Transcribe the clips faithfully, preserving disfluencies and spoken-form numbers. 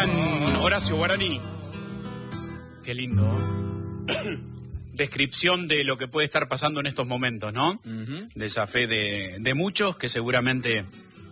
gran Horacio Guaraní. Qué lindo. Descripción de lo que puede estar pasando en estos momentos, ¿no? Uh-huh. De esa fe de, de muchos que seguramente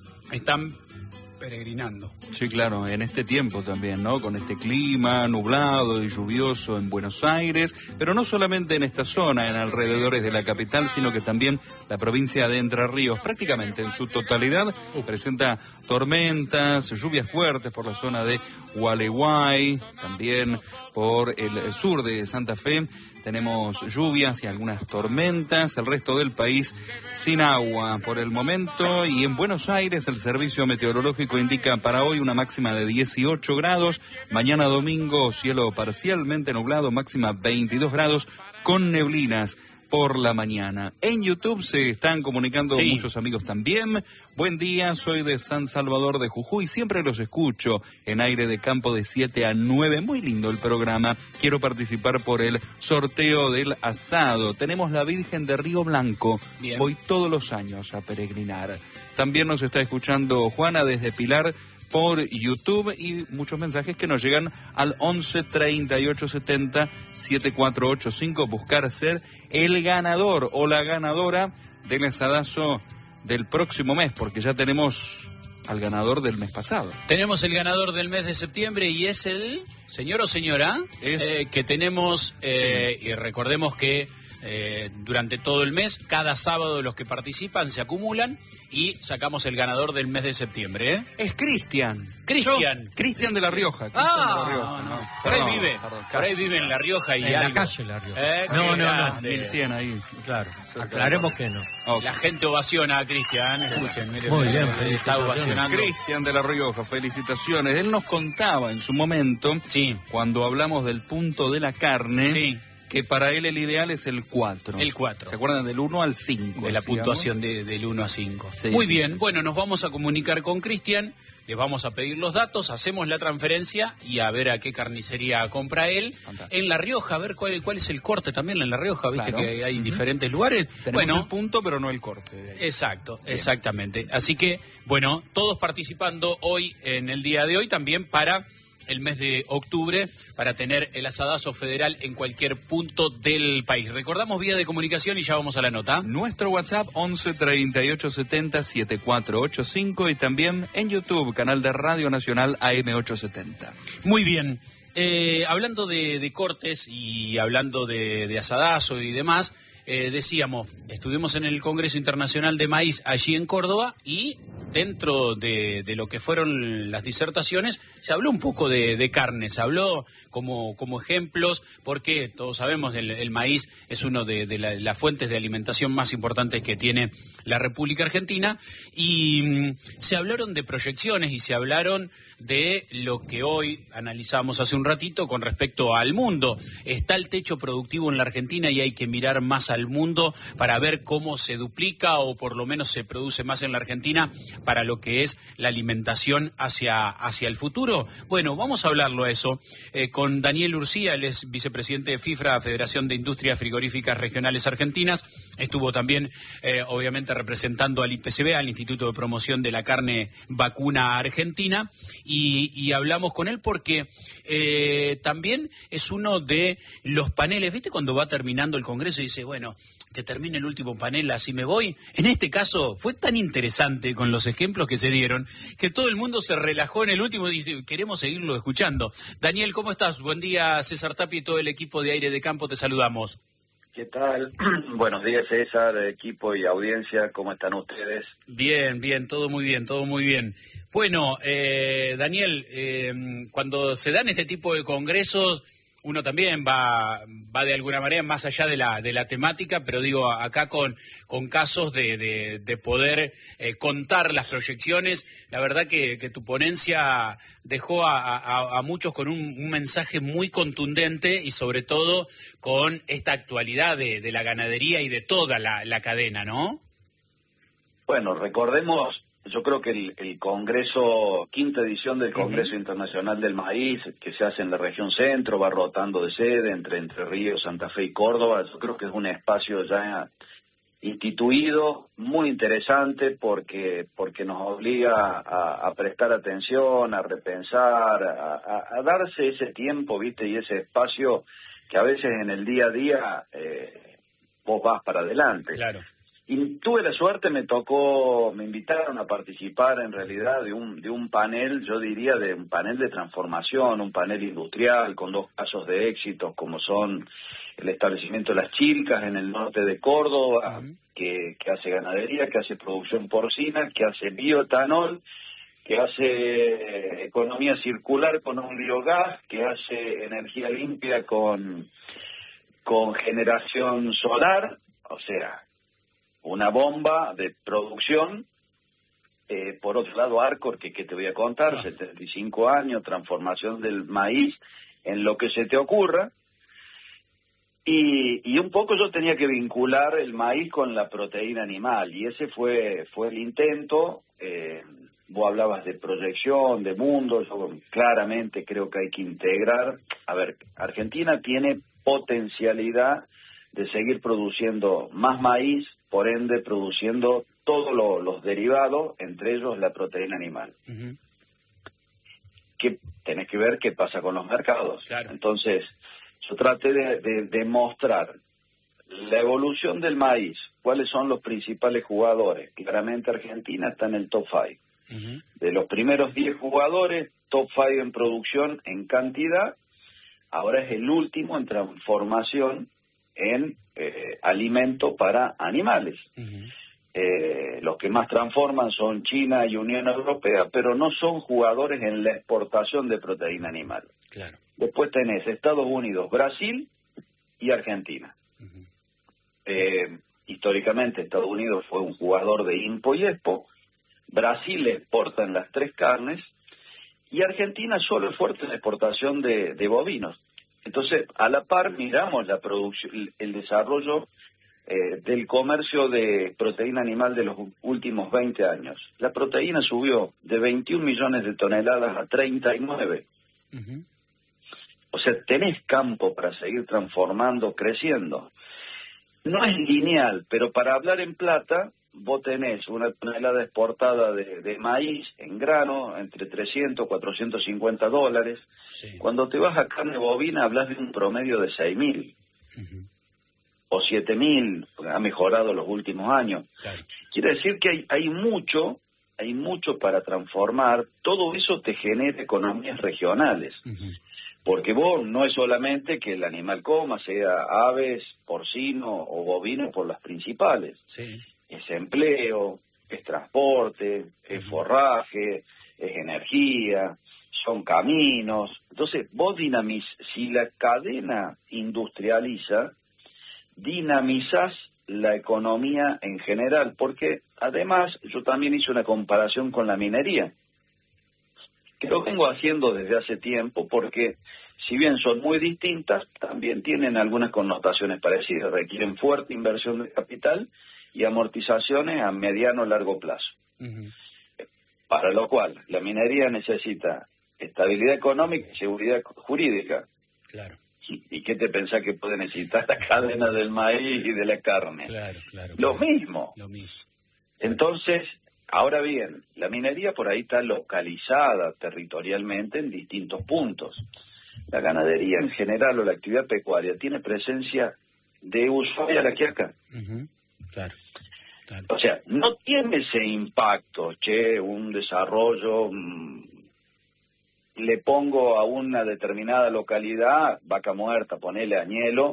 están peregrinando. Sí, claro, en este tiempo también, ¿no? Con este clima nublado y lluvioso en Buenos Aires, pero no solamente en esta zona, en alrededores de la capital, sino que también la provincia de Entre Ríos, prácticamente en su totalidad, presenta tormentas, lluvias fuertes por la zona de Gualeguay, también por el sur de Santa Fe. Tenemos lluvias y algunas tormentas, el resto del país sin agua por el momento, y en Buenos Aires el servicio meteorológico indica para hoy una máxima de dieciocho grados, mañana domingo cielo parcialmente nublado, máxima veintidós grados con neblinas por la mañana. En YouTube se están comunicando sí. muchos amigos también. Buen día, soy de San Salvador de Jujuy, siempre los escucho en Aire de Campo de siete a nueve. Muy lindo el programa. Quiero participar por el sorteo del asado. Tenemos la Virgen de Río Blanco. Bien. Voy todos los años a peregrinar. También nos está escuchando Juana desde Pilar por YouTube y muchos mensajes que nos llegan al once treinta y ocho setenta setenta y cuatro ochenta y cinco. Buscar ser el ganador o la ganadora del asadazo del próximo mes, porque ya tenemos al ganador del mes pasado. Tenemos el ganador del mes de septiembre y es el señor o señora es... eh, que tenemos, eh, sí. y recordemos que Eh, durante todo el mes, cada sábado los que participan se acumulan y sacamos el ganador del mes de septiembre, ¿eh? Es Cristian. Cristian. Cristian de La Rioja. Cristian Ah, de La Rioja. no, no. Por ahí vive. Perdón, por ahí vive en La Rioja y en algo. la calle La Rioja. ¿Eh? No, no, no. mil cien ahí. Claro. Aclaremos que no. Okay. La gente ovaciona a Cristian. Escuchen, miren. Muy bien. Está ovacionando. Cristian de La Rioja, felicitaciones. Él nos contaba en su momento, sí. cuando hablamos del punto de la carne, sí. que para él el ideal es el cuatro. El cuatro. ¿Se acuerdan? Del uno al cinco. De la decíamos. puntuación de, del uno a cinco. Sí, Muy sí, bien. sí. Bueno, nos vamos a comunicar con Cristian. Les vamos a pedir los datos, hacemos la transferencia y a ver a qué carnicería compra él. Fantástico. En La Rioja, a ver cuál, cuál es el corte también en La Rioja. Viste claro. que hay uh-huh. diferentes lugares. Tenemos bueno, el punto, pero no el corte. Exacto, bien. Exactamente. Así que, bueno, todos participando hoy, en el día de hoy, también para el mes de octubre, para tener el asadazo federal en cualquier punto del país. Recordamos vía de comunicación y ya vamos a la nota. Nuestro WhatsApp once treinta y ocho setenta setenta y cuatro ochenta y cinco y también en YouTube, canal de Radio Nacional A M ochocientos setenta. Muy bien. Eh, hablando de, de cortes y hablando de, de asadazo y demás, eh, decíamos, estuvimos en el Congreso Internacional de Maíz allí en Córdoba y dentro de, de lo que fueron las disertaciones se habló un poco de, de carne, se habló como, como ejemplos, porque todos sabemos el, el maíz es una de, de la, las fuentes de alimentación más importantes que tiene la República Argentina, y mm, se hablaron de proyecciones y se hablaron de lo que hoy analizamos hace un ratito con respecto al mundo. Está el techo productivo en la Argentina y hay que mirar más al mundo para ver cómo se duplica o por lo menos se produce más en la Argentina para lo que es la alimentación hacia, hacia el futuro. Bueno, vamos a hablarlo a eso eh, con Daniel Urcía, él es vicepresidente de FIFRA, Federación de Industrias Frigoríficas Regionales Argentinas. Estuvo también, eh, obviamente, representando al I P C B, al Instituto de Promoción de la Carne Vacuna Argentina, y, y hablamos con él porque eh, también es uno de los paneles, ¿viste? Cuando va terminando el Congreso y dice, bueno, que termine el último panel, así me voy. En este caso fue tan interesante con los ejemplos que se dieron que todo el mundo se relajó en el último y dice, queremos seguirlo escuchando. Daniel, ¿cómo estás? Buen día, César Tapia y todo el equipo de Aire de Campo, te saludamos. ¿Qué tal? Buenos días, César, equipo y audiencia, ¿cómo están ustedes? Bien, bien, todo muy bien, todo muy bien. Bueno, eh, Daniel, eh, cuando se dan este tipo de congresos, uno también va va de alguna manera más allá de la de la temática, pero digo, acá con con casos de, de, de poder eh, contar las proyecciones, la verdad que, que tu ponencia dejó a, a, a muchos con un, un mensaje muy contundente y sobre todo con esta actualidad de, de la ganadería y de toda la, la cadena, ¿no? Bueno, recordemos, yo creo que el, el Congreso, quinta edición del Congreso uh-huh. Internacional del Maíz, que se hace en la región centro, va rotando de sede entre Entre Ríos, Santa Fe y Córdoba, yo creo que es un espacio ya instituido, muy interesante porque porque nos obliga a, a prestar atención, a repensar, a, a, a darse ese tiempo, viste, y ese espacio que a veces en el día a día eh, vos vas para adelante. Claro. Y tuve la suerte, me tocó, me invitaron a participar en realidad de un de un panel, yo diría de un panel de transformación, un panel industrial con dos casos de éxito como son el establecimiento de Las Chilcas en el norte de Córdoba, uh-huh. que, que hace ganadería, que hace producción porcina, que hace bioetanol, que hace economía circular con un biogás, que hace energía limpia con, con generación solar, o sea, una bomba de producción. Eh, por otro lado, Arcor, que, que te voy a contar, ah. setenta y cinco años, transformación del maíz en lo que se te ocurra. Y, y un poco yo tenía que vincular el maíz con la proteína animal, y ese fue fue el intento. Eh, vos hablabas de proyección, de mundo, yo claramente creo que hay que integrar. A ver, Argentina tiene potencialidad de seguir produciendo más maíz, por ende produciendo todos lo, los derivados, entre ellos la proteína animal. Uh-huh. Que tenés que ver qué pasa con los mercados. Claro. Entonces, yo traté de, de, de mostrar la evolución del maíz, cuáles son los principales jugadores. Claramente Argentina está en el top cinco. Uh-huh. De los primeros diez jugadores, top cinco en producción, en cantidad, ahora es el último en transformación en eh, alimento para animales. Uh-huh. Eh, los que más transforman son China y Unión Europea, pero no son jugadores en la exportación de proteína animal. Claro. Después tenés Estados Unidos, Brasil y Argentina. Uh-huh. Eh, históricamente Estados Unidos fue un jugador de INPO y EXPO, Brasil exporta en las tres carnes y Argentina solo es fuerte en la exportación de, de bovinos. Entonces, a la par miramos la producción, el desarrollo eh, del comercio de proteína animal de los últimos veinte años. La proteína subió de veintiún millones de toneladas a treinta y nueve. Uh-huh. O sea, tenés campo para seguir transformando, creciendo. No es lineal, pero para hablar en plata, vos tenés una tonelada exportada de, de maíz en grano entre trescientos, cuatrocientos cincuenta dólares. Sí. Cuando te vas a carne bovina, hablas de un promedio de seis mil. Uh-huh. O siete mil, ha mejorado los últimos años. Claro. Quiere decir que hay, hay mucho, hay mucho para transformar. Todo eso te genera economías regionales. Uh-huh. Porque vos no es solamente que el animal coma, sea aves, porcino o bovino por las principales. Sí. Es empleo, es transporte, es forraje, es energía, son caminos. Entonces, vos dinamiz, si la cadena industrializa, dinamizás la economía en general, porque además yo también hice una comparación con la minería, que lo vengo haciendo desde hace tiempo, porque si bien son muy distintas, también tienen algunas connotaciones parecidas, requieren fuerte inversión de capital y amortizaciones a mediano o largo plazo. Uh-huh. Para lo cual, la minería necesita estabilidad económica y seguridad jurídica. Claro. ¿Y, y qué te pensás que puede necesitar la cadena del maíz y de la carne? Claro, claro. Lo claro. mismo. Lo mismo. Entonces, ahora bien, la minería por ahí está localizada territorialmente en distintos puntos. La ganadería en general o la actividad pecuaria tiene presencia de Ushuaia a La Quiaca. Uh-huh. Claro, claro. O sea, no tiene ese impacto, che, un desarrollo, mmm, le pongo a una determinada localidad, vaca muerta, ponele añelo,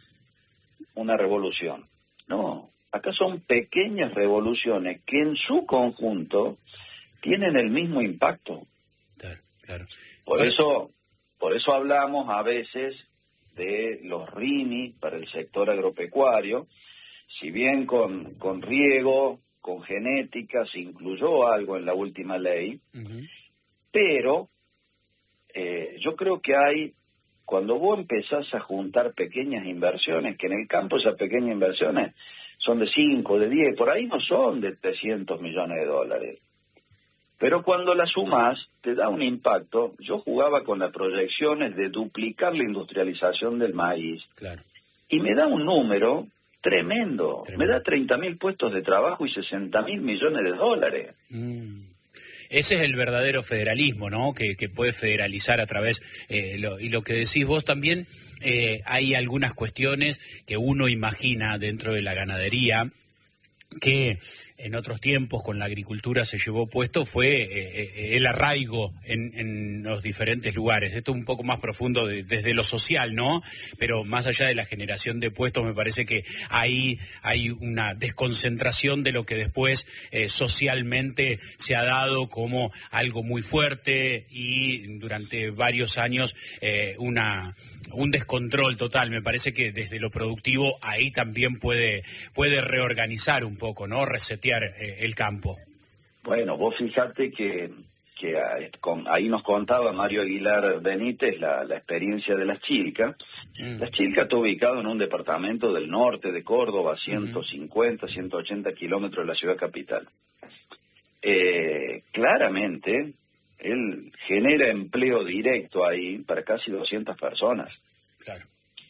una revolución. No, acá son pequeñas revoluciones que en su conjunto tienen el mismo impacto. Claro, claro. Por bueno. eso, por eso hablamos a veces de los R I N I para el sector agropecuario. Si bien con, con riego, con genética, se incluyó algo en la última ley, uh-huh. pero eh, yo creo que hay, cuando vos empezás a juntar pequeñas inversiones, que en el campo esas pequeñas inversiones son de cinco, de diez, por ahí no son de trescientos millones de dólares, pero cuando las sumás te da un impacto. Yo jugaba con las proyecciones de duplicar la industrialización del maíz, claro. y me da un número tremendo. tremendo. Me da treinta mil puestos de trabajo y sesenta mil millones de dólares. Mm. Ese es el verdadero federalismo, ¿no? Que, que puede federalizar a través, eh, lo, y lo que decís vos también, eh, hay algunas cuestiones que uno imagina dentro de la ganadería, que en otros tiempos con la agricultura se llevó puesto, fue eh, el arraigo en, en los diferentes lugares. Esto es un poco más profundo de, desde lo social, ¿no? Pero más allá de la generación de puestos, me parece que ahí hay una desconcentración de lo que después eh, socialmente se ha dado como algo muy fuerte y durante varios años eh, una un descontrol total. Me parece que desde lo productivo ahí también puede puede reorganizar un poco, ¿no? Resetear eh, el campo. Bueno, vos fíjate que, que con, ahí nos contaba Mario Aguilar Benítez la, la experiencia de Las Chilcas. Mm. Las Chilcas está ubicado en un departamento del norte de Córdoba, ciento cincuenta, ciento ochenta kilómetros de la ciudad capital. Eh, claramente, él genera empleo directo ahí para casi doscientas personas. Claro.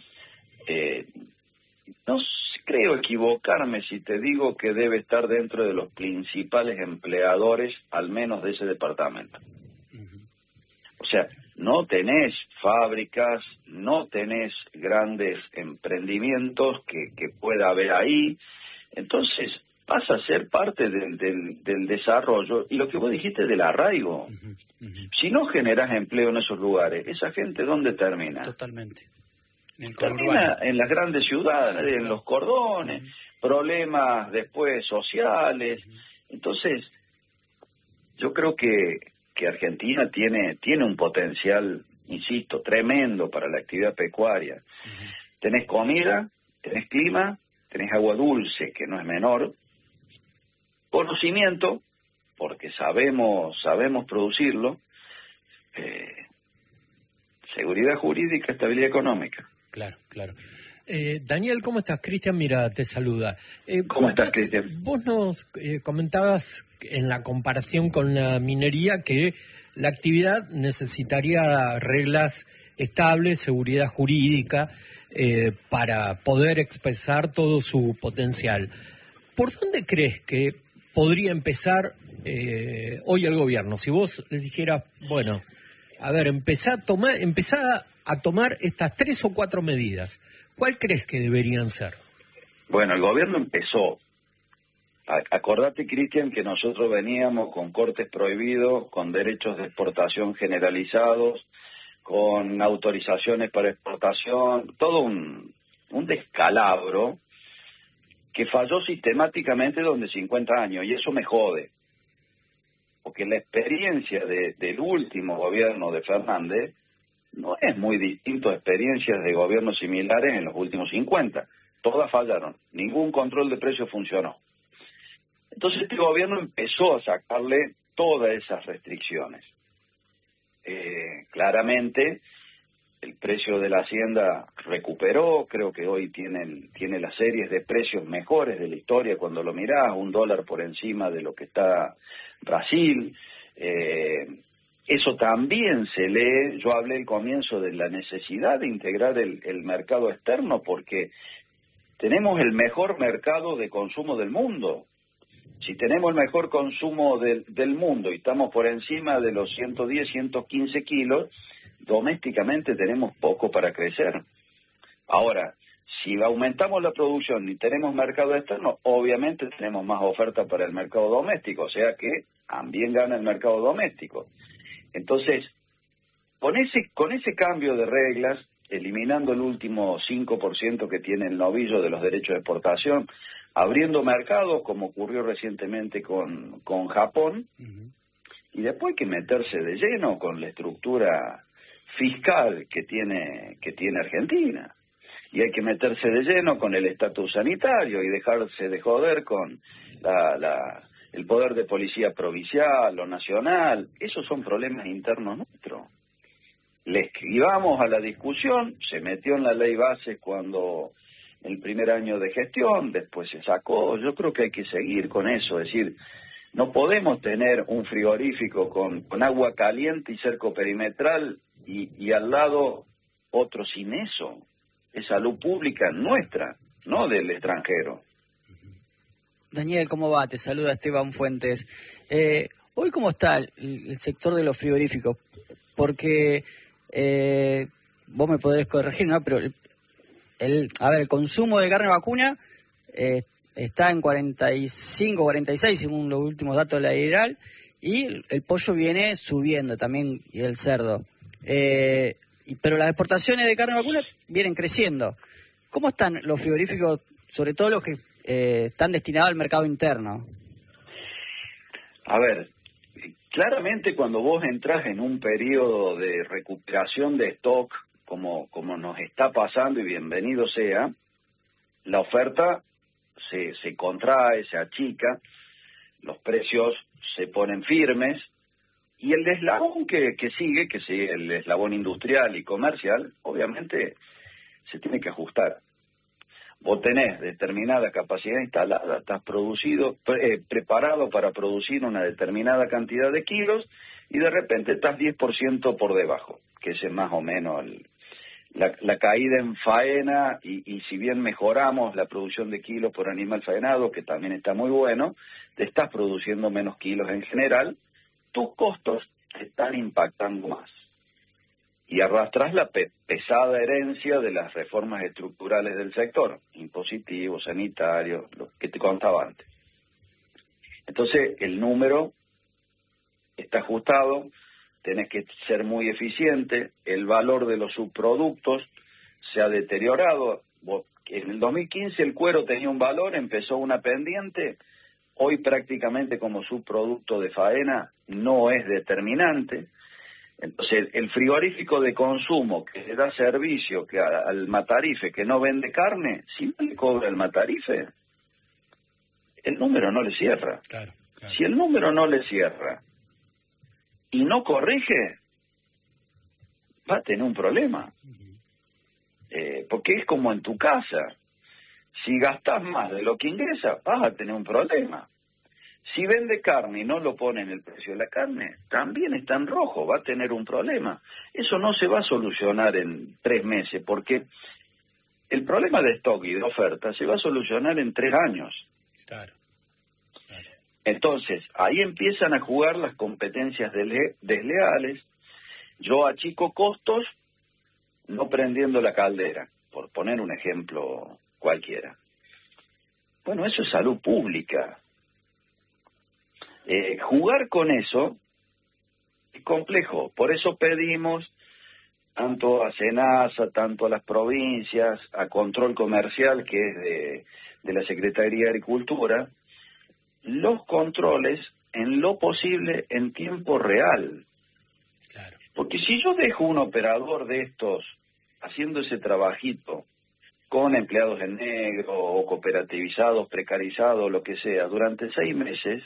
Eh, no creo equivocarme si te digo que debe estar dentro de los principales empleadores, al menos de ese departamento. Uh-huh. O sea, no tenés fábricas, no tenés grandes emprendimientos que, que pueda haber ahí. Entonces, pasa a ser parte del, del, del desarrollo. Y lo que vos dijiste del arraigo, uh-huh. Uh-huh. Si no generás empleo en esos lugares, ¿esa gente dónde termina? Totalmente. En el termina en las grandes ciudades, en los cordones, uh-huh. Problemas después sociales. Uh-huh. Entonces, yo creo que, que Argentina tiene, tiene un potencial, insisto, tremendo para la actividad pecuaria. Uh-huh. Tenés comida, tenés clima, tenés agua dulce, que no es menor, conocimiento, porque sabemos, sabemos producirlo, eh, seguridad jurídica, estabilidad económica. Claro, claro. Eh, Daniel, ¿cómo estás? Cristian, mira, te saluda. Eh, ¿Cómo estás, Cristian? Vos nos eh, comentabas en la comparación con la minería que la actividad necesitaría reglas estables, seguridad jurídica, eh, para poder expresar todo su potencial. ¿Por dónde crees que podría empezar eh, hoy el gobierno? Si vos le dijeras, bueno, a ver, empezá a tomar, empezá a tomar estas tres o cuatro medidas, ¿cuál crees que deberían ser? Bueno, el gobierno empezó. Acordate, Cristian, que nosotros veníamos con cortes prohibidos, con derechos de exportación generalizados, con autorizaciones para exportación, todo un, un descalabro que falló sistemáticamente durante cincuenta años, y eso me jode. Porque la experiencia de, del último gobierno de Fernández no es muy distinto a experiencias de gobiernos similares en los últimos cincuenta. Todas fallaron. Ningún control de precios funcionó. Entonces este gobierno empezó a sacarle todas esas restricciones. Eh, claramente el precio de la hacienda recuperó, creo que hoy tienen, tiene las series de precios mejores de la historia cuando lo mirás, un dólar por encima de lo que está Brasil. Eh, Eso también se lee, yo hablé al comienzo de la necesidad de integrar el, el mercado externo porque tenemos el mejor mercado de consumo del mundo. Si tenemos el mejor consumo del, del mundo y estamos por encima de los ciento diez, ciento quince kilos, domésticamente tenemos poco para crecer. Ahora, si aumentamos la producción y tenemos mercado externo, obviamente tenemos más oferta para el mercado doméstico, o sea que también gana el mercado doméstico. Entonces, con ese con ese cambio de reglas, eliminando el último cinco por ciento que tiene el novillo de los derechos de exportación, abriendo mercados, como ocurrió recientemente con, con Japón, uh-huh. Y después hay que meterse de lleno con la estructura fiscal que tiene, que tiene Argentina. Y hay que meterse de lleno con el estatus sanitario y dejarse de joder con la... la el poder de policía provincial o nacional. Esos son problemas internos nuestros. Le escribamos a la discusión, se metió en la ley base cuando el primer año de gestión, después se sacó. Yo creo que hay que seguir con eso, es decir, no podemos tener un frigorífico con, con agua caliente y cerco perimetral y, y al lado otro sin eso. Es salud pública nuestra. no del extranjero. Daniel, ¿cómo va? Te saluda Esteban Fuentes. Eh, hoy, ¿cómo está el, el sector de los frigoríficos? Porque eh, vos me podés corregir, ¿no? Pero el, el, a ver, el consumo de carne vacuna eh, está en cuarenta y cinco, cuarenta y seis, según los últimos datos de la General, y el, el pollo viene subiendo también, y el cerdo. Eh, y, pero las exportaciones de carne vacuna vienen creciendo. ¿Cómo están los frigoríficos, sobre todo los que eh, están destinados al mercado interno? A ver, claramente cuando vos entras en un periodo de recuperación de stock, como, como nos está pasando, y bienvenido sea, la oferta se, se contrae, se achica, los precios se ponen firmes, y el eslabón que, que sigue, que sigue el eslabón industrial y comercial, obviamente se tiene que ajustar. Vos tenés determinada capacidad instalada, estás producido, pre, eh, preparado para producir una determinada cantidad de kilos, y de repente estás diez por ciento por debajo, que ese es más o menos el, la, la caída en faena, y, y si bien mejoramos la producción de kilos por animal faenado, que también está muy bueno, te estás produciendo menos kilos en general, tus costos te están impactando más. Y arrastras la pe pesada herencia de las reformas estructurales del sector, impositivo, sanitario, lo que te contaba antes. Entonces, el número está ajustado, tenés que ser muy eficiente, el valor de los subproductos se ha deteriorado. En el dos mil quince el cuero tenía un valor, empezó una pendiente, hoy prácticamente como subproducto de faena no es determinante. Entonces, el frigorífico de consumo que le da servicio que a, al matarife que no vende carne, si no le cobra el matarife, el número no le cierra. Claro, claro. Si el número no le cierra y no corrige, va a tener un problema. Uh-huh. eh, porque es como en tu casa. Si gastás más de lo que ingresa, vas a tener un problema. Si vende carne y no lo pone en el precio de la carne, también está en rojo, va a tener un problema. Eso no se va a solucionar en tres meses, porque el problema de stock y de oferta se va a solucionar en tres años. Claro. Claro. Entonces, ahí empiezan a jugar las competencias desle desleales. Yo achico costos no prendiendo la caldera, por poner un ejemplo cualquiera. Bueno, eso es salud pública. Eh, jugar con eso es complejo, por eso pedimos tanto a SENASA, tanto a las provincias, a Control Comercial, que es de, de la Secretaría de Agricultura, los controles en lo posible en tiempo real. Claro. Porque si yo dejo un operador de estos haciendo ese trabajito con empleados en negro o cooperativizados, precarizados, lo que sea, durante seis meses,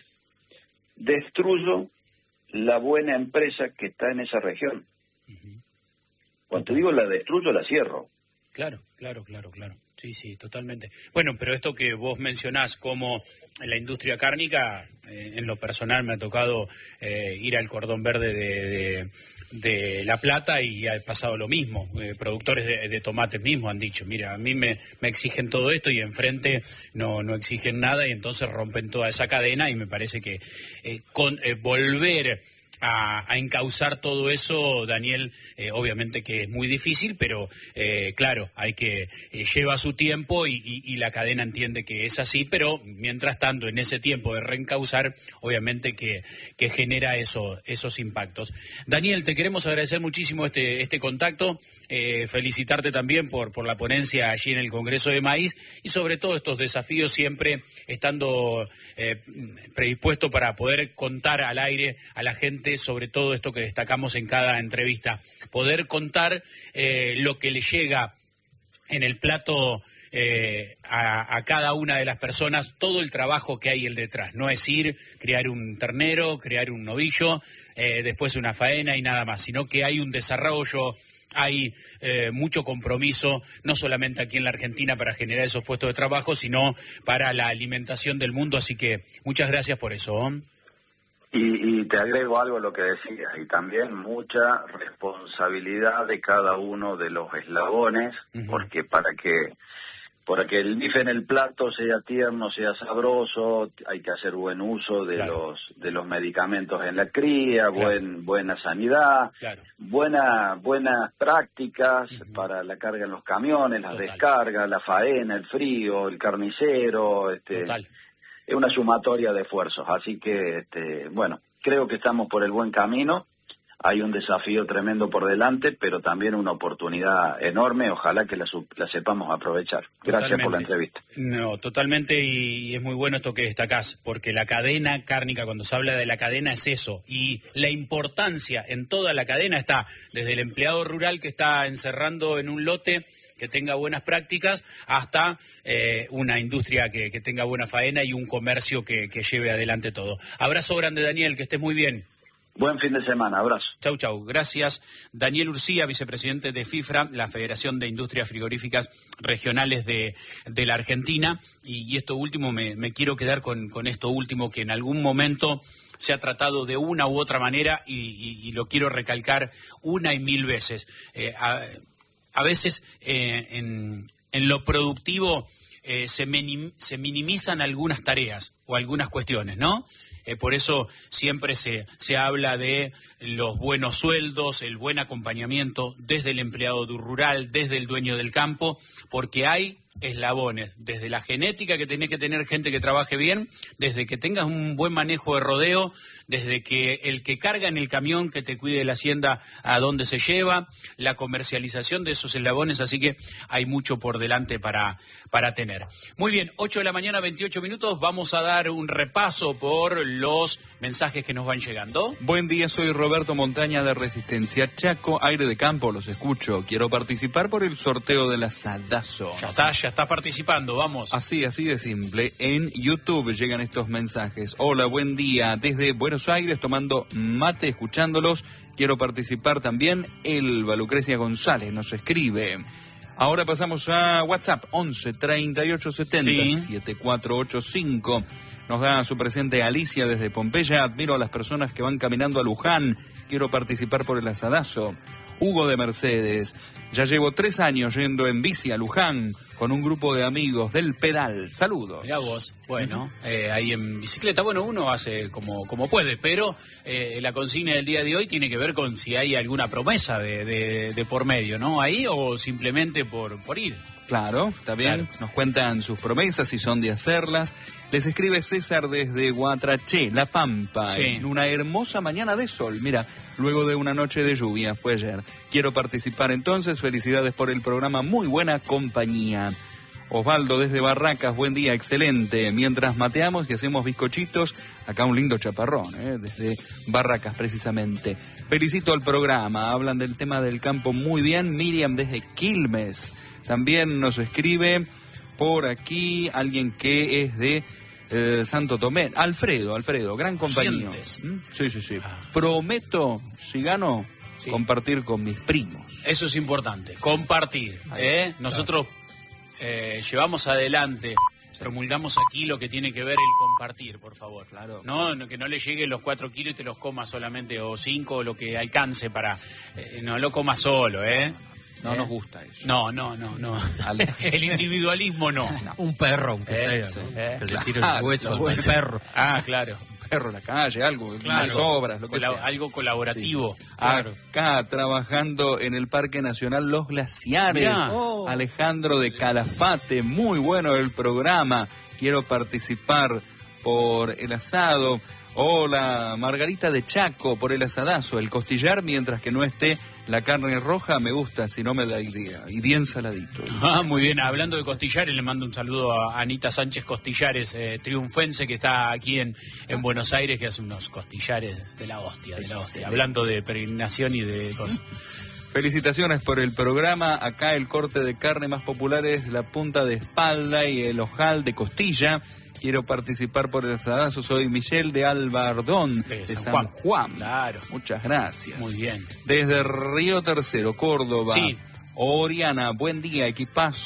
destruyo la buena empresa que está en esa región. Uh-huh. Cuando te digo la destruyo, la cierro. Claro, claro, claro, claro. Sí, sí, totalmente. Bueno, pero esto que vos mencionás como en la industria cárnica, eh, en lo personal me ha tocado eh, ir al Cordón Verde de, de, de La Plata y ha pasado lo mismo. Eh, productores de, de tomates mismos han dicho, mira, a mí me, me exigen todo esto y enfrente no, no exigen nada, y entonces rompen toda esa cadena, y me parece que eh, con, eh, volver A, a encauzar todo eso, Daniel, eh, obviamente que es muy difícil, pero eh, claro, hay que eh, lleva su tiempo y, y, y la cadena entiende que es así, pero mientras tanto, en ese tiempo de reencauzar, obviamente que, que genera eso, esos impactos. Daniel, te queremos agradecer muchísimo este, este contacto, eh, felicitarte también por, por la ponencia allí en el Congreso de Maíz, y sobre todo estos desafíos, siempre estando eh, predispuesto para poder contar al aire a la gente sobre todo esto que destacamos en cada entrevista, poder contar eh, lo que le llega en el plato eh, a, a cada una de las personas, todo el trabajo que hay el detrás. No es ir, criar un ternero, criar un novillo, eh, después una faena y nada más, sino que hay un desarrollo, hay eh, mucho compromiso, no solamente aquí en la Argentina para generar esos puestos de trabajo, sino para la alimentación del mundo, así que muchas gracias por eso, ¿eh? Y, y te agrego algo a lo que decías, y también mucha responsabilidad de cada uno de los eslabones, uh-huh. porque para que para que el bife en el plato sea tierno, sea sabroso, hay que hacer buen uso de claro. los de los medicamentos en la cría, claro. buen buena sanidad, claro. buena buenas prácticas uh-huh. para la carga en los camiones, las Total. descargas, la faena, el frío, el carnicero, este Total. es una sumatoria de esfuerzos, así que este bueno, creo que estamos por el buen camino. Hay un desafío tremendo por delante, pero también una oportunidad enorme. Ojalá que la, la sepamos aprovechar. Gracias totalmente. por la entrevista. No, totalmente, y es muy bueno esto que destacás, porque la cadena cárnica, cuando se habla de la cadena, es eso. Y la importancia en toda la cadena está desde el empleado rural que está encerrando en un lote que tenga buenas prácticas, hasta eh, una industria que, que tenga buena faena y un comercio que, que lleve adelante todo. Abrazo grande, Daniel, que estés muy bien. Buen fin de semana, abrazo. Chau, chau. Gracias. Daniel Urcía, vicepresidente de FIFRA, la Federación de Industrias Frigoríficas Regionales de, de la Argentina. Y, y esto último, me, me quiero quedar con, con esto último, que en algún momento se ha tratado de una u otra manera, y, y, y lo quiero recalcar una y mil veces. Eh, a, a veces eh, en, en lo productivo eh, se, minim, se minimizan algunas tareas o algunas cuestiones, ¿no? Eh, por eso siempre se, se habla de los buenos sueldos, el buen acompañamiento desde el empleado rural, desde el dueño del campo, porque hay eslabones, desde la genética, que tenés que tener gente que trabaje bien, desde que tengas un buen manejo de rodeo, desde que el que carga en el camión, que te cuide la hacienda a dónde se lleva, la comercialización de esos eslabones, así que hay mucho por delante para, para tener. Muy bien, ocho de la mañana, veintiocho minutos, vamos a dar un repaso por los mensajes que nos van llegando. Buen día, soy Roberto Montaña de Resistencia Chaco, aire de campo, los escucho. Quiero participar por el sorteo del asadazo. Ya está, ya está participando, vamos. Así, así de simple. En YouTube llegan estos mensajes. Hola, buen día. Desde Buenos Aires, tomando mate, escuchándolos. Quiero participar también. Elba Lucrecia González nos escribe. Ahora pasamos a WhatsApp, once treinta y ocho setenta setenta y cuatro ochenta y cinco. Nos da su presente Alicia desde Pompeya. Admiro a las personas que van caminando a Luján. Quiero participar por el asadazo. Hugo de Mercedes. Ya llevo tres años yendo en bici a Luján con un grupo de amigos del pedal. Saludos. Mirá vos. Bueno, uh-huh. eh, ahí en bicicleta, bueno, uno hace como, como puede, pero eh, la consigna del día de hoy tiene que ver con si hay alguna promesa de, de, de por medio, ¿no? Ahí, o simplemente por, por ir. Claro, está bien. Claro. Nos cuentan sus promesas, si son de hacerlas. Les escribe César desde Guatraché, La Pampa, sí. en una hermosa mañana de sol. Mira, luego de una noche de lluvia, fue ayer. Quiero participar entonces, felicidades por el programa, muy buena compañía. Osvaldo desde Barracas, buen día, excelente. Mientras mateamos y hacemos bizcochitos, acá un lindo chaparrón, ¿eh? Desde Barracas precisamente. Felicito al programa, hablan del tema del campo muy bien. Miriam desde Quilmes. También nos escribe por aquí alguien que es de eh, Santo Tomé. Alfredo, Alfredo, gran compañero. ¿Mm? Sí, sí, sí. Ah. Prometo, si gano, sí. compartir con mis primos. Eso es importante, compartir. ¿eh? Nosotros eh, llevamos adelante, promulgamos aquí lo que tiene que ver el compartir, por favor. Claro. No, no que no le lleguen los cuatro kilos y te los comas solamente, o cinco, o lo que alcance para... Eh, no lo comas solo, ¿eh? No ¿Eh? nos gusta eso. No, no, no, no. El individualismo no. no. Un perro, aunque ¿Eh? sea, ¿no? ¿Eh? Que le tire el hueso al hueso. perro. Ah, claro. Un perro en la calle, algo, claro. unas obras, lo que Colab- sea. Algo colaborativo. Sí. Claro. Acá, trabajando en el Parque Nacional Los Glaciares. Oh. Alejandro de Calafate, muy bueno el programa. Quiero participar por el asado. Hola, Margarita de Chaco, por el asadazo, el costillar, mientras que no esté la carne roja, me gusta, si no me da idea. Y bien saladito. Ah, muy bien. Hablando de costillares, le mando un saludo a Anita Sánchez Costillares, eh, triunfense, que está aquí en, en Buenos Aires, que hace unos costillares de la hostia, de la hostia. Hablando de peregrinación y de cosas. Felicitaciones por el programa. Acá el corte de carne más popular es la punta de espalda y el ojal de costilla. Quiero participar por el asadazo. Soy Michelle de Albardón, de, de San, San Juan. Juan. Claro. Muchas gracias. Muy bien. Desde Río Tercero, Córdoba. Sí. Oriana, buen día, equipazo.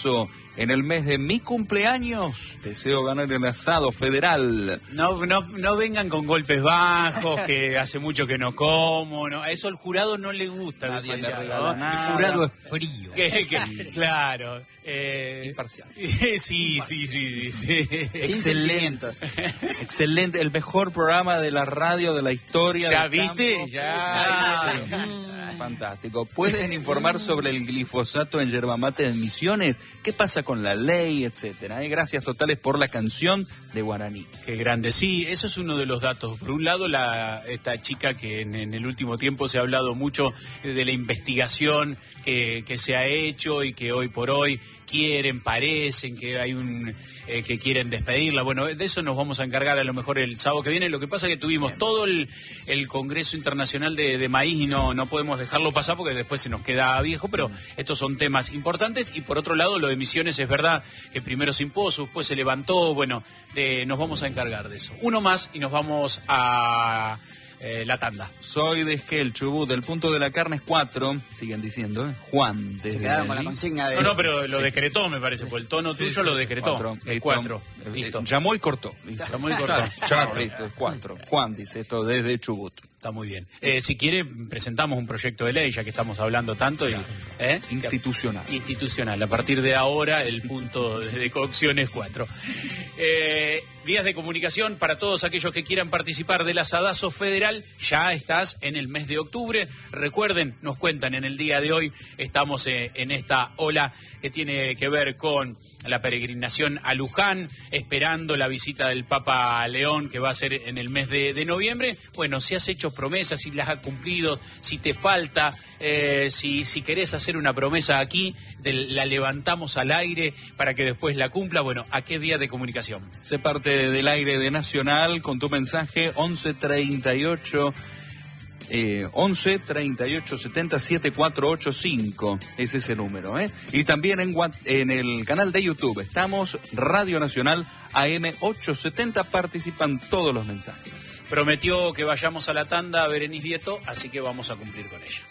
En el mes de mi cumpleaños deseo ganar el asado federal. No, no, no vengan con golpes bajos, que hace mucho que no como, no, a eso al jurado no le gusta. Nadie le regala ¿no? nada. El jurado es frío. Que- que- claro. Eh, Imparcial. sí, sí, sí, sí, sí. Sin Excelente. sentimientos. Excelente, el mejor programa de la radio de la historia. ¿Ya del viste? campo. Ya. Ah, fantástico. ¿Pueden informar sobre el glifosato en yerba mate de Misiones? ¿Qué pasa con la ley, etcétera? Eh, Gracias totales por la canción de Guaraní. Qué grande, sí, eso es uno de los datos. Por un lado, la, esta chica que en, en el último tiempo se ha hablado mucho de la investigación que, que se ha hecho y que hoy por hoy quieren, parecen que hay un eh, que quieren despedirla. Bueno, de eso nos vamos a encargar a lo mejor el sábado que viene. Lo que pasa es que tuvimos Bien. todo el, el Congreso Internacional de, de Maíz y no, no podemos dejarlo pasar porque después se nos queda viejo, pero mm. estos son temas importantes. Y por otro lado, lo de Misiones es verdad que primero se impuso, después se levantó. Bueno, de, nos vamos a encargar de eso. Uno más y nos vamos a... Eh, la tanda. Soy de Esquel, Chubut, del punto de la carne es cuatro, siguen diciendo, ¿eh? Juan, desde Se quedaron con allí. la consigna de... No, no, pero lo Sí. decretó, me parece, por el tono Sí, tuyo sí, lo decretó. Cuatro, El listo. cuatro. Eh, Listo. Llamó y cortó. Listo. Llamó y cortó. Chao, listo, es cuatro. Juan dice esto desde Chubut. Está muy bien. Eh, si quiere, presentamos un proyecto de ley, ya que estamos hablando tanto. Y, ¿eh? Institucional. Institucional. A partir de ahora, el punto de, de cocción es cuatro. Eh, vías de comunicación para todos aquellos que quieran participar del asadazo federal. Ya estás en el mes de octubre. Recuerden, nos cuentan en el día de hoy, estamos eh, en esta ola que tiene que ver con la peregrinación a Luján, esperando la visita del Papa León, que va a ser en el mes de, de noviembre. Bueno, si has hecho promesas, si las has cumplido, si te falta, eh, si, si querés hacer una promesa aquí, de, la levantamos al aire para que después la cumpla. Bueno, ¿a qué vía de comunicación? Sé parte del aire de Nacional con tu mensaje once treinta y ocho... Eh, once treinta y ocho setenta setenta y cuatro ochenta y cinco, ese es el número, ¿eh? Y también en, en el canal de YouTube estamos, Radio Nacional A M ochocientos setenta, participan todos los mensajes. Prometió que vayamos a la tanda a Berenice Vieto, así que vamos a cumplir con ella.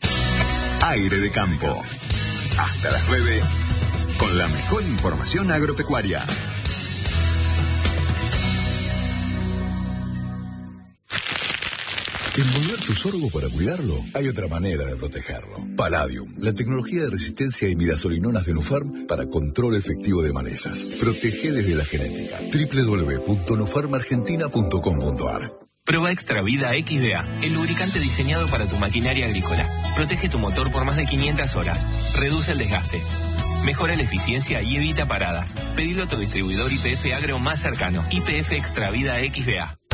Aire de campo, hasta las nueve, con la mejor información agropecuaria. Envolver tu sorgo para cuidarlo, hay otra manera de protegerlo. Palladium, la tecnología de resistencia a imidazolinonas de Nufarm para control efectivo de malezas. Protege desde la genética. doble u doble u doble u punto nufarm argentina punto com punto a r. Prueba Extra Vida X B A, el lubricante diseñado para tu maquinaria agrícola. Protege tu motor por más de quinientas horas. Reduce el desgaste. Mejora la eficiencia y evita paradas. Pedilo a tu distribuidor Y P F Agro más cercano. Y P F Extra Vida X B A.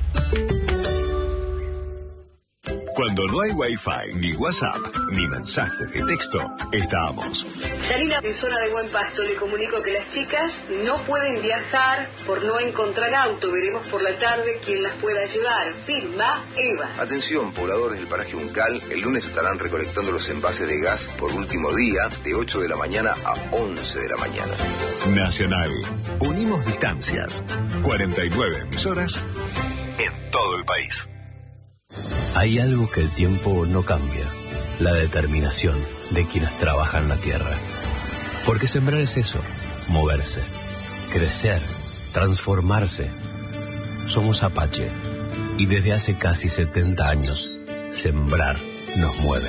Cuando no hay Wi-Fi, ni WhatsApp, ni mensaje de texto, estamos. Yanina, en zona de Buen Pasto, le comunico que las chicas no pueden viajar por no encontrar auto. Veremos por la tarde quién las pueda llevar. Firma Eva. Atención, pobladores del paraje Uncal, el lunes estarán recolectando los envases de gas por último día, de ocho de la mañana a once de la mañana. Nacional. Unimos distancias. cuarenta y nueve emisoras en todo el país. Hay algo que el tiempo no cambia, la determinación de quienes trabajan la tierra. Porque sembrar es eso, moverse, crecer, transformarse. Somos Apache y desde hace casi setenta años, sembrar nos mueve.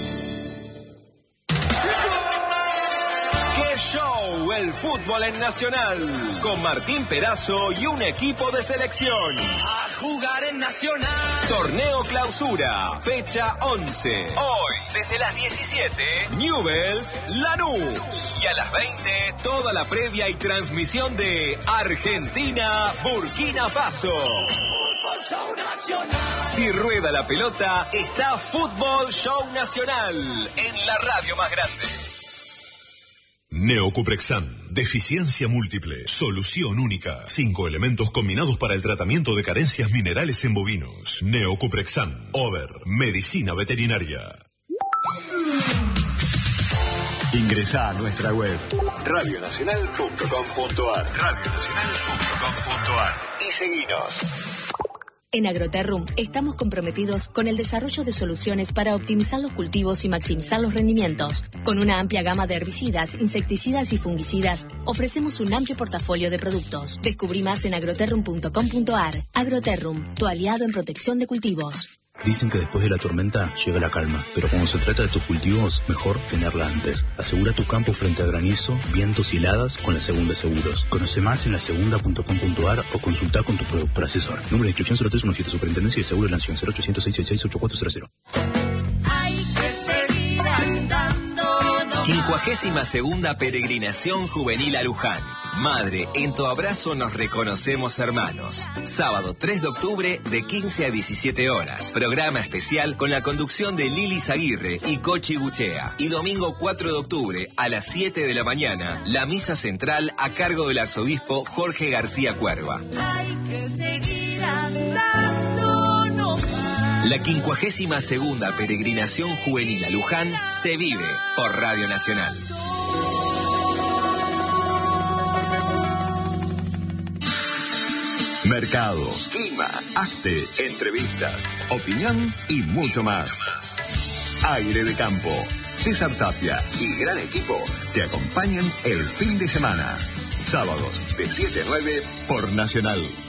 Show, el fútbol en Nacional, con Martín Perazo y un equipo de selección. A jugar en Nacional. Torneo Clausura, fecha once. Hoy, desde las diecisiete, Newell's Lanús. Y a las veinte, toda la previa y transmisión de Argentina-Burkina Faso. Fútbol Show Nacional. Si rueda la pelota, está Fútbol Show Nacional, en la radio más grande. Neocuprexan, deficiencia múltiple, solución única. Cinco elementos combinados para el tratamiento de carencias minerales en bovinos. Neocuprexan, Over, medicina veterinaria. Ingresá a nuestra web radio nacional punto com punto a r radio nacional punto com punto a r y seguinos. En Agroterrum estamos comprometidos con el desarrollo de soluciones para optimizar los cultivos y maximizar los rendimientos. Con una amplia gama de herbicidas, insecticidas y fungicidas, ofrecemos un amplio portafolio de productos. Descubrí más en agroterrum punto com punto ar. Agroterrum, tu aliado en protección de cultivos. Dicen que después de la tormenta llega la calma, pero cuando se trata de tus cultivos, mejor tenerla antes. Asegura tu campo frente a granizo, vientos y heladas con la Segunda Seguros. Conoce más en la segunda punto com punto ar o consulta con tu productor asesor. Número de inscripción cero tres uno siete, Superintendencia de Seguro de la Nación, cero ochocientos, seiscientos sesenta y seis, ochenta y cuatro cero cero. Hay que seguir andando. No. quincuagésima segunda Peregrinación Juvenil a Luján. Madre, en tu abrazo nos reconocemos hermanos. Sábado tres de octubre de quince a diecisiete horas. Programa especial con la conducción de Lili Aguirre y Cochi Buchea. Y domingo cuatro de octubre a las siete de la mañana, la misa central a cargo del arzobispo Jorge García Cuerva. Hay que seguir andando, no más. La quincuagésima segunda Peregrinación Juvenil a Luján se vive por Radio Nacional. Mercados, clima, arte, entrevistas, opinión y mucho más. Aire de Campo. César Tapia y gran equipo te acompañan el fin de semana. Sábados de siete a nueve por Nacional.